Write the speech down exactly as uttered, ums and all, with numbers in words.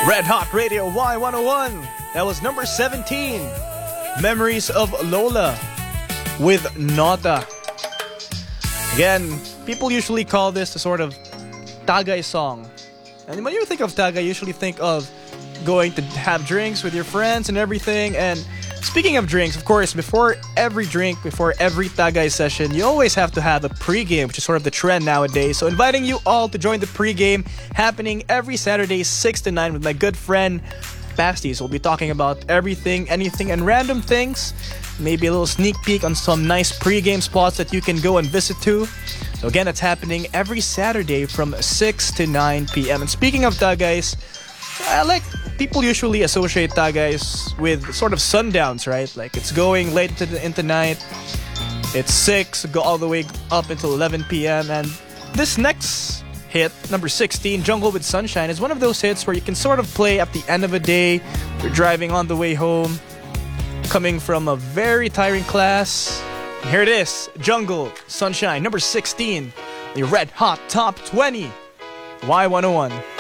Red Hot Radio Y one oh one. That was number seventeen. Memories of Lola with Nota. Again, people usually call this a sort of Tagay song. And when you think of Tagay, you usually think of going to have drinks with your friends and everything. And speaking of drinks, of course, before every drink, before every Tagay session, you always have to have a pregame, which is sort of the trend nowadays. So inviting you all to join the pregame happening every Saturday, six to nine with my good friend, Pasties. We'll be talking about everything, anything, and random things. Maybe a little sneak peek on some nice pregame spots that you can go and visit to. So again, it's happening every Saturday from six to nine p.m. And speaking of Tagays, I like people usually associate Tagays with sort of sundowns, right? Like it's going late into the, into night. It's six, go all the way up until eleven p.m. And this next hit, number sixteen, Jungle with Sunshine, is one of those hits where you can sort of play at the end of a day. You're driving on the way home, coming from a very tiring class. Here it is, Jungle, Sunshine, number sixteen, the Red Hot Top twenty, Y one oh one.